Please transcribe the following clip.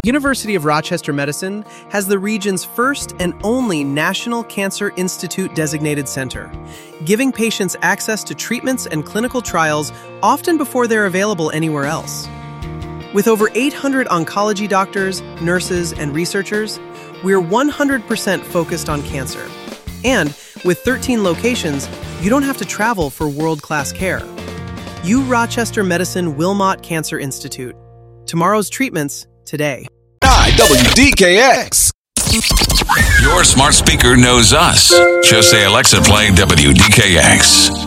University of Rochester Medicine has the region's first and only National Cancer Institute designated center, giving patients access to treatments and clinical trials often before they're available anywhere else. With over 800 oncology doctors, nurses, and researchers, we're 100% focused on cancer. And with 13 locations, you don't have to travel for world-class care. U Rochester Medicine Wilmot Cancer Institute. Tomorrow's treatments today. WDKX. Your smart speaker knows us. Just say, Alexa, play WDKX.